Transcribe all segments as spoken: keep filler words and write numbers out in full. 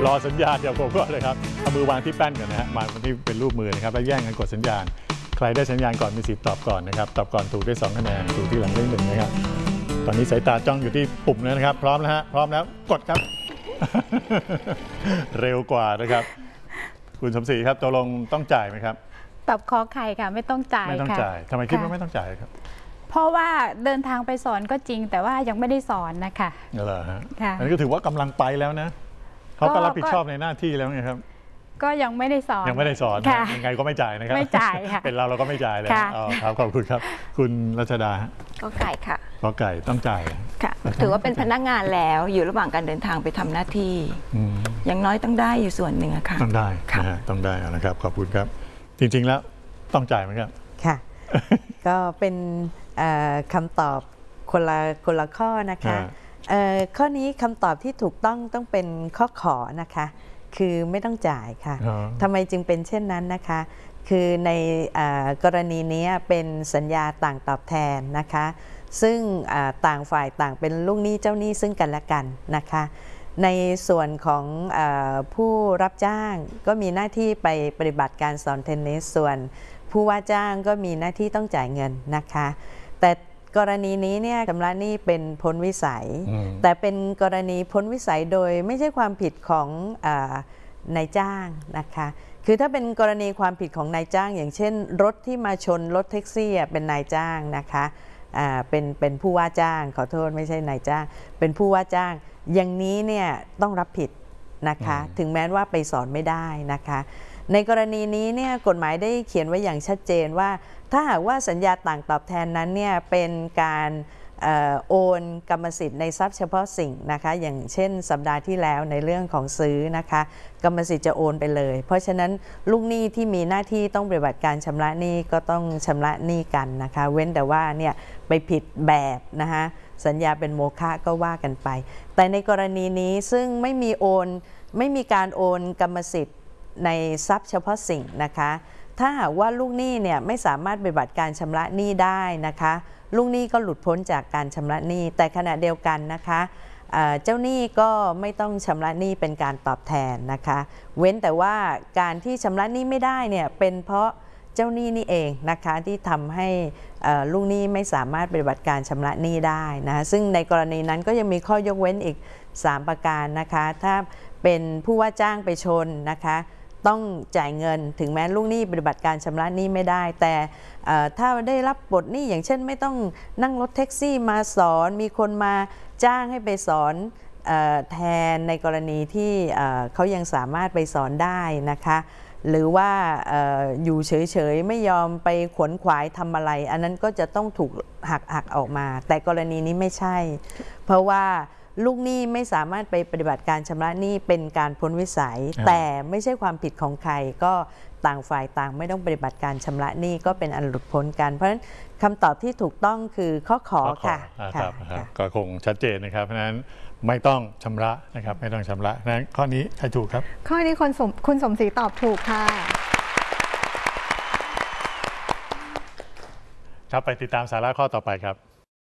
รอสัญญาณเดี๋ยวผมก็เลยครับเอามือวางที่แป้นก่อนนะฮะวางที่เป็นรูปมือนะครับแล้วแย่งกันกดสัญญาณใครได้สัญญาณก่อนมีสิทธิ์ตอบก่อนนะครับตอบก่อนถูกได้สองคะแนนถูกที่หลังได้หนึ่งนะครับตอนนี้สายตาจ้องอยู่ที่ปุ่มแล้วนะครับพร้อมแล้วฮะพร้อมแล้วกดครับ เร็วกว่านะครับคุณสมศรีครับตกลงต้องจ่ายไหมครับตอบขอไข่ค่ะไม่ต้องจ่ายไม่ต้องจ่ายทำไมคิดว่าไม่ต้องจ่ายครับเพราะว่าเดินทางไปสอนก็จริงแต่ว่ายังไม่ได้สอนนะคะเหรอฮะอันนี้ก็ถือว่ากำลังไปแล้วนะเขาก็รับผิดชอบในหน้าที่แล้วไงครับก็ยังไม่ได้สอนยังไม่ได้สอนยังไงก็ไม่จ่ายนะครับไม่จ่ายค่ะเป็นเราเราก็ไม่จ่ายเลยครับขอบคุณครับคุณรัชดาก็ไก่ค่ะก็ไก่ต้องจ่ายค่ะถือว่าเป็นพนักงานแล้วอยู่ระหว่างการเดินทางไปทำหน้าที่อย่างน้อยต้องได้อยู่ส่วนหนึ่งค่ะต้องได้นะฮะต้องได้นะครับขอบคุณครับจริงๆแล้วต้องจ่ายไหมครับค่ะก็เป็นคำตอบคนละคนละข้อนะคะข้อนี้คำตอบที่ถูกต้องต้องเป็นข้อขอนะคะคือไม่ต้องจ่ายค่ะทำไมจึงเป็นเช่นนั้นนะคะคือในกรณีนี้เป็นสัญญาต่างตอบแทนนะคะซึ่งต่างฝ่ายต่างเป็นลูกหนี้เจ้าหนี้ซึ่งกันและกันนะคะในส่วนของผู้รับจ้างก็มีหน้าที่ไปปฏิบัติการสอนเทนนิสส่วนผู้ว่าจ้างก็มีหน้าที่ต้องจ่ายเงินนะคะแต่กรณีนี้เนี่ยชำระหนี้เป็นพ้นวิสัยแต่เป็นกรณีพ้นวิสัยโดยไม่ใช่ความผิดของนายจ้างนะคะคือถ้าเป็นกรณีความผิดของนายจ้างอย่างเช่นรถที่มาชนรถแท็กซี่เป็นนายจ้างนะคะเป็นเป็นผู้ว่าจ้างขอโทษไม่ใช่นายจ้างเป็นผู้ว่าจ้างอย่างนี้เนี่ยต้องรับผิดนะคะถึงแม้ว่าไปสอนไม่ได้นะคะในกรณีนี้เนี่ยกฎหมายได้เขียนไว้อย่างชัดเจนว่าถ้าหากว่าสัญญาต่างตอบแทนนั้นเนี่ยเป็นการโอนกรรมสิทธิ์ในทรัพย์เฉพาะสิ่งนะคะอย่างเช่นสัปดาห์ที่แล้วในเรื่องของซื้อนะคะกรรมสิทธิ์จะโอนไปเลยเพราะฉะนั้นลูกหนี้ที่มีหน้าที่ต้องปฏิบัติการชำระหนี้ก็ต้องชำระหนี้กันนะคะเว้นแต่ว่าเนี่ยไปผิดแบบนะคะสัญญาเป็นโมฆะก็ว่ากันไปแต่ในกรณีนี้ซึ่งไม่มีโอนไม่มีการโอนกรรมสิทธิ์ในทรัพย์เฉพาะสิ่งนะคะถ้าหากว่าลูกหนี้เนี่ยไม่สามารถปฏิบัติการชำระหนี้ได้นะคะลูกหนี้ก็หลุดพ้นจากการชำระหนี้แต่ขณะเดียวกันนะคะเจ้าหนี้ก็ไม่ต้องชำระหนี้เป็นการตอบแทนนะคะเว้นแต่ว่าการที่ชำระหนี้ไม่ได้เนี่ยเป็นเพราะเจ้าหนี้นี่เองนะคะที่ทำให้ลูกหนี้ไม่สามารถปฏิบัติการชำระหนี้ได้นะซึ่งในกรณีนั้นก็ยังมีข้อยกเว้นอีกสามประการนะคะถ้าเป็นผู้ว่าจ้างไปชนนะคะต้องจ่ายเงินถึงแม้ลูกหนี้ปฏิบัติการชำระหนี้ไม่ได้แต่ถ้าได้รับปลดหนี้อย่างเช่นไม่ต้องนั่งรถแท็กซี่มาสอนมีคนมาจ้างให้ไปสอนแทนในกรณีที่เขายังสามารถไปสอนได้นะคะหรือว่า อ, อยู่เฉยๆไม่ยอมไปขวนขวายทำอะไรอันนั้นก็จะต้องถูกหักหักออกมาแต่กรณีนี้ไม่ใช่เพราะว่าลูกหนี้ไม่สามารถไปปฏิบัติการชำระหนี้เป็นการพ้นวิสัยแต่ไม่ใช่ความผิดของใครก็ต่างฝ่ายต่างไม่ต้องปฏิบัติการชำระหนี้ก็เป็นอันหลุดพ้นกันเพราะฉะนั้นคำตอบที่ถูกต้องคือข้อขอค่ะก็คงชัดเจนนะครับเพราะฉะนั้นไม่ต้องชำระนะครับไม่ต้องชำระนั้นข้อนี้ใครถูกครับข้อนี้คุณสมคุณสมศรีตอบถูกค่ะครับไปติดตามสาระข้อต่อไปครับ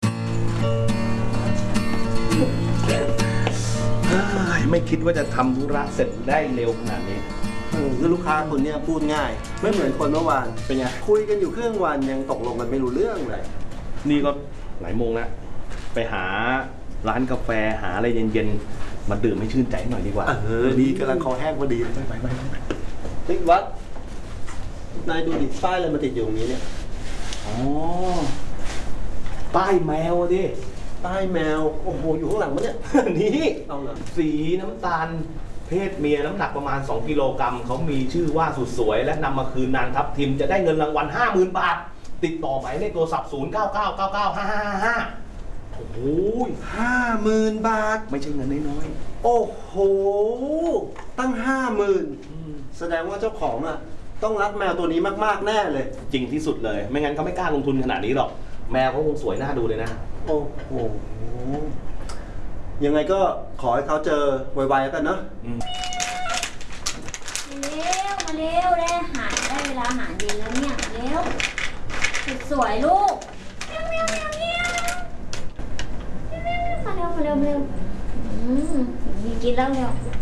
ไม่คิดว่าจะทำธุระเสร็จได้เร็วขนาดนี้คือลูกค้าคนนี้พูดง่ายไม่เหมือนคนเมื่อวานเป็นไงคุยกันอยู่ครึ่งวันยังตกลงกันไม่รู้เรื่องเลยนี่ก็หลายโมงแล้วไปหาร้านกาแฟหาอะไรเย็นๆมาดื่มให้ชื่นใจหน่อยดีกว่าเออดีกำลังคอแห้งพอดีไปไปไปไปติ๊กวัดนายดูดิป้ายอะไรมาติดอยู่ตรงนี้เนี่ยอ๋อป้ายแมวดิป้ายแมวโอ้โหอยู่ข้างหลังมั้ยเนี่ยนี่เอาเหรอสีน้ำตาลเพศเมียน้ำหนักประมาณสองกิโลกรัมเขามีชื่อว่าสุดสวยและนำมาคืนนางทัพทิมจะได้เงินรางวัล ห้าหมื่น บาทติดต่อหมายเลขโทรศัพท์ศูนย์ เก้า เก้า เก้า เก้า ห้า ห้า ห้าโอ้โหห้าหมื่น บาทไม่ใช่เงินน้อยๆโอ้โหตั้ง ห้าหมื่น แสดงว่าเจ้าของอ่ะต้องรักแมวตัวนี้มากๆแน่เลยจริงที่สุดเลยไม่งั้นเขาไม่กล้าลงทุนขนาดนี้หรอกแมวเขาคงสวยน่าดูเลยนะโอ้โหยังไงก็ขอให้เขาเจอไวๆกันเนาะเร็วมาเร็วได้อาหารได้เวลาอาหารเย็นแล้วเนี่ยเร็วสวยลูกเร็วเร็วเร็วเร็วมาเร็วมาเร็วมาเร็วอืมมีกินแล้วเร็ว